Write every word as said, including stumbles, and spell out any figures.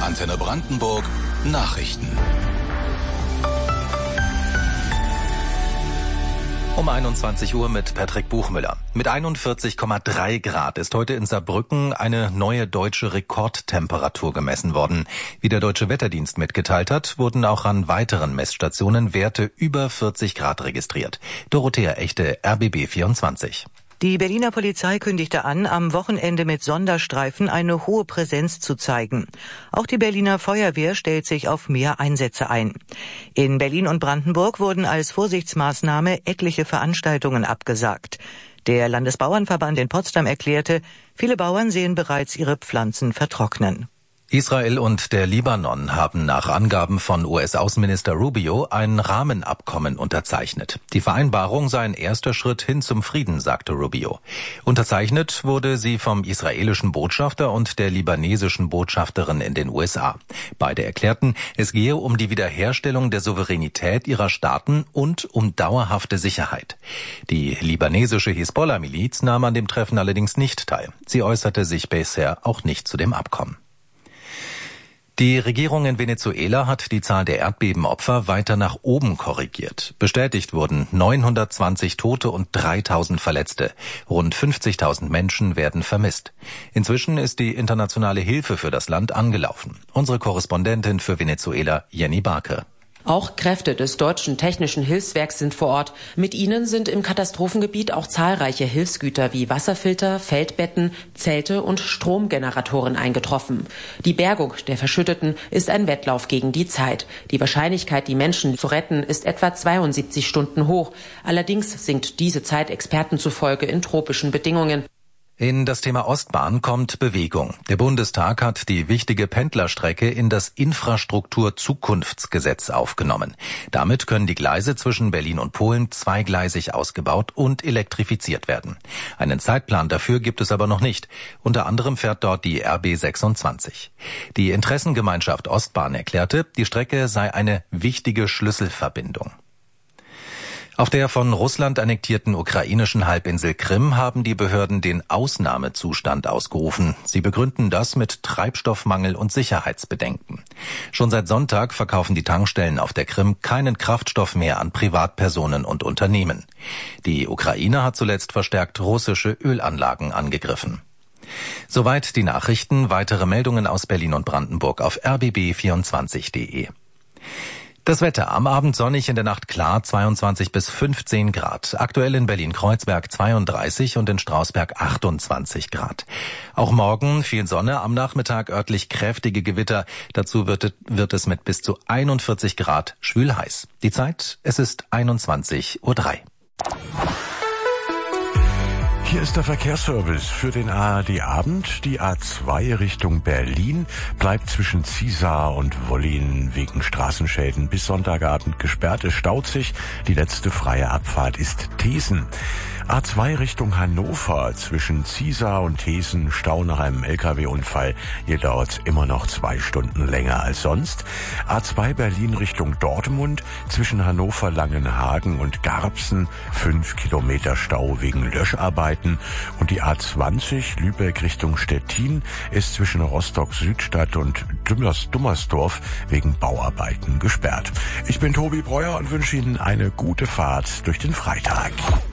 Antenne Brandenburg Nachrichten. Um einundzwanzig Uhr mit Patrick Buchmüller. Mit einundvierzig Komma drei Grad ist heute in Saarbrücken eine neue deutsche Rekordtemperatur gemessen worden. Wie der Deutsche Wetterdienst mitgeteilt hat, wurden auch an weiteren Messstationen Werte über vierzig Grad registriert. Dorothea Echte, R B B vierundzwanzig. Die Berliner Polizei kündigte an, am Wochenende mit Sonderstreifen eine hohe Präsenz zu zeigen. Auch die Berliner Feuerwehr stellt sich auf mehr Einsätze ein. In Berlin und Brandenburg wurden als Vorsichtsmaßnahme etliche Veranstaltungen abgesagt. Der Landesbauernverband in Potsdam erklärte, viele Bauern sehen bereits ihre Pflanzen vertrocknen. Israel und der Libanon haben nach Angaben von U S-Außenminister Rubio ein Rahmenabkommen unterzeichnet. Die Vereinbarung sei ein erster Schritt hin zum Frieden, sagte Rubio. Unterzeichnet wurde sie vom israelischen Botschafter und der libanesischen Botschafterin in den U S A. Beide erklärten, es gehe um die Wiederherstellung der Souveränität ihrer Staaten und um dauerhafte Sicherheit. Die libanesische Hisbollah-Miliz nahm an dem Treffen allerdings nicht teil. Sie äußerte sich bisher auch nicht zu dem Abkommen. Die Regierung in Venezuela hat die Zahl der Erdbebenopfer weiter nach oben korrigiert. Bestätigt wurden neunhundertzwanzig Tote und dreitausend Verletzte. Rund fünfzigtausend Menschen werden vermisst. Inzwischen ist die internationale Hilfe für das Land angelaufen. Unsere Korrespondentin für Venezuela, Jenny Barke. Auch Kräfte des Deutschen Technischen Hilfswerks sind vor Ort. Mit ihnen sind im Katastrophengebiet auch zahlreiche Hilfsgüter wie Wasserfilter, Feldbetten, Zelte und Stromgeneratoren eingetroffen. Die Bergung der Verschütteten ist ein Wettlauf gegen die Zeit. Die Wahrscheinlichkeit, die Menschen zu retten, ist etwa zweiundsiebzig Stunden hoch. Allerdings sinkt diese Zeit Experten zufolge in tropischen Bedingungen. In das Thema Ostbahn kommt Bewegung. Der Bundestag hat die wichtige Pendlerstrecke in das Infrastrukturzukunftsgesetz aufgenommen. Damit können die Gleise zwischen Berlin und Polen zweigleisig ausgebaut und elektrifiziert werden. Einen Zeitplan dafür gibt es aber noch nicht. Unter anderem fährt dort die R B sechsundzwanzig. Die Interessengemeinschaft Ostbahn erklärte, die Strecke sei eine wichtige Schlüsselverbindung. Auf der von Russland annektierten ukrainischen Halbinsel Krim haben die Behörden den Ausnahmezustand ausgerufen. Sie begründen das mit Treibstoffmangel und Sicherheitsbedenken. Schon seit Sonntag verkaufen die Tankstellen auf der Krim keinen Kraftstoff mehr an Privatpersonen und Unternehmen. Die Ukraine hat zuletzt verstärkt russische Ölanlagen angegriffen. Soweit die Nachrichten. Weitere Meldungen aus Berlin und Brandenburg auf r b b vierundzwanzig punkt d e. Das Wetter am Abend sonnig, in der Nacht klar, zweiundzwanzig bis fünfzehn Grad. Aktuell in Berlin-Kreuzberg zweiunddreißig und in Strausberg achtundzwanzig Grad. Auch morgen viel Sonne, am Nachmittag örtlich kräftige Gewitter. Dazu wird, wird es mit bis zu einundvierzig Grad schwül heiß. Die Zeit, es ist einundzwanzig Uhr drei. Hier ist der Verkehrsservice für den A R D-Abend. Die A zwei Richtung Berlin bleibt zwischen Ziesar und Wollin wegen Straßenschäden bis Sonntagabend gesperrt. Es staut sich. Die letzte freie Abfahrt ist Thesen. A zwei Richtung Hannover zwischen Ziesar und Thesen Stau nach einem L K W-Unfall. Hier dauert es immer noch zwei Stunden länger als sonst. A zwei Berlin Richtung Dortmund zwischen Hannover, Langenhagen und Garbsen fünf Kilometer Stau wegen Löscharbeiten. Und die A zwanzig Lübeck Richtung Stettin ist zwischen Rostock-Südstadt und Dummers, Dummersdorf wegen Bauarbeiten gesperrt. Ich bin Tobi Breuer und wünsche Ihnen eine gute Fahrt durch den Freitag.